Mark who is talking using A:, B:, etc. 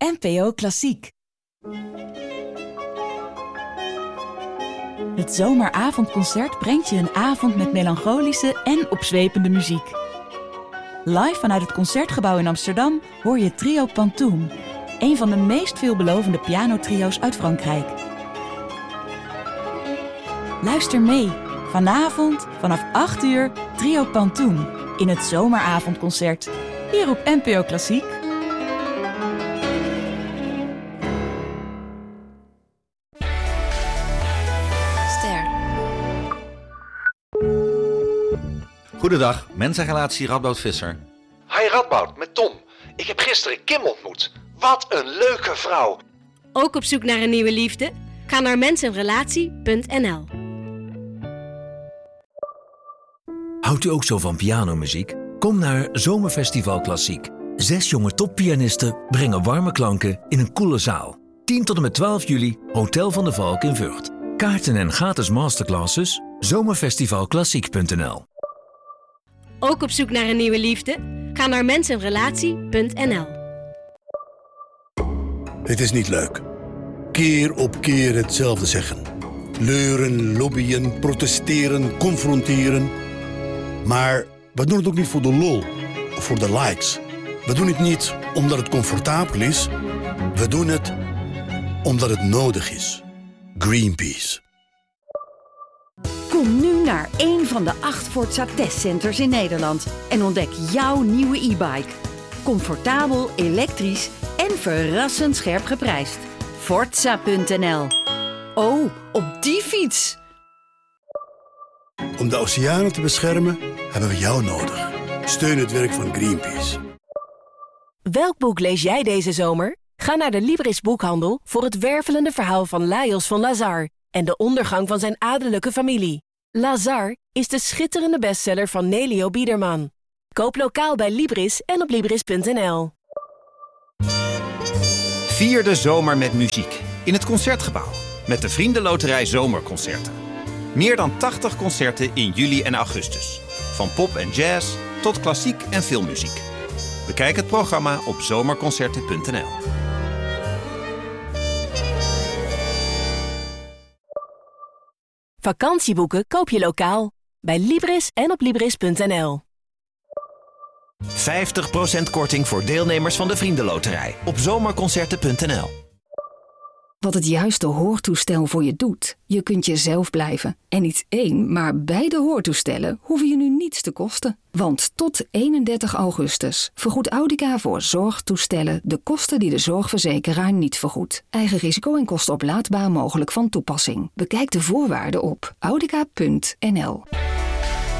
A: NPO Klassiek. Het zomeravondconcert brengt je een avond met melancholische en opzwepende muziek. Live vanuit het Concertgebouw in Amsterdam hoor je Trio Pantoum, een van de meest veelbelovende pianotrio's uit Frankrijk. Luister mee, vanavond vanaf 8 uur Trio Pantoum in het zomeravondconcert, hier op NPO Klassiek.
B: Goedendag, mens en relatie Radboud Visser.
C: Hi Radboud, met Tom. Ik heb gisteren Kim ontmoet. Wat een leuke vrouw.
D: Ook op zoek naar een nieuwe liefde? Ga naar mensenrelatie.nl.
E: Houdt u ook zo van pianomuziek? Kom naar Zomerfestival Klassiek. 6 jonge toppianisten brengen warme klanken in een koele zaal. 10 tot en met 12 juli, Hotel van de Valk in Vught. Kaarten en gratis masterclasses, zomerfestivalklassiek.nl.
D: Ook op zoek naar een nieuwe liefde? Ga naar mensenrelatie.nl.
F: Het is niet leuk. Keer op keer hetzelfde zeggen. Leuren, lobbyen, protesteren, confronteren. Maar we doen het ook niet voor de lol of voor de likes. We doen het niet omdat het comfortabel is. We doen het omdat het nodig is. Greenpeace.
G: Kom nu naar een van de 8 Forza testcenters in Nederland en ontdek jouw nieuwe e-bike. Comfortabel, elektrisch en verrassend scherp geprijsd. Forza.nl. Oh, op die fiets!
F: Om de oceanen te beschermen hebben we jou nodig. Steun het werk van Greenpeace.
H: Welk boek lees jij deze zomer? Ga naar de Libris boekhandel voor het wervelende verhaal van Lajos van Lazar en de ondergang van zijn adellijke familie. Lazar is de schitterende bestseller van Nelio Biederman. Koop lokaal bij Libris en op Libris.nl.
I: Vier de zomer met muziek in het Concertgebouw met de Vriendenloterij Zomerconcerten. Meer dan 80 concerten in juli en augustus. Van pop en jazz tot klassiek en filmmuziek. Bekijk het programma op zomerconcerten.nl.
H: Vakantieboeken koop je lokaal bij Libris en op Libris.nl.
I: 50% korting voor deelnemers van de Vriendenloterij op zomerconcerten.nl.
J: Wat het juiste hoortoestel voor je doet. Je kunt jezelf blijven. En niet 1, maar beide hoortoestellen hoeven je nu niets te kosten. Want tot 31 augustus vergoedt Audica voor zorgtoestellen de kosten die de zorgverzekeraar niet vergoedt. Eigen risico en kosten oplaadbaar mogelijk van toepassing. Bekijk de voorwaarden op audica.nl.